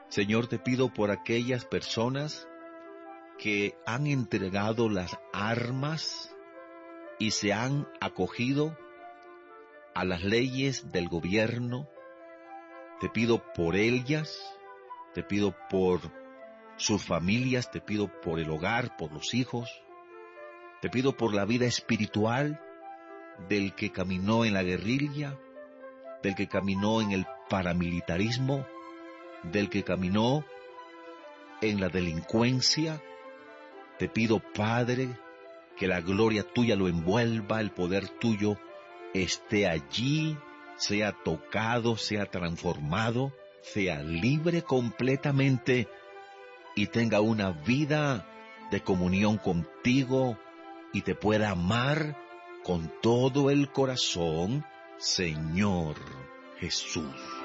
Señor, te pido por aquellas personas que han entregado las armas y se han acogido a las leyes del gobierno. Te pido por ellas, te pido por sus familias, te pido por el hogar, por los hijos. Te pido por la vida espiritual del que caminó en la guerrilla, del que caminó en el paramilitarismo, del que caminó en la delincuencia. Te pido, Padre, que la gloria tuya lo envuelva, el poder tuyo esté allí, sea tocado, sea transformado, sea libre completamente y tenga una vida de comunión contigo y te pueda amar con todo el corazón, Señor Jesús.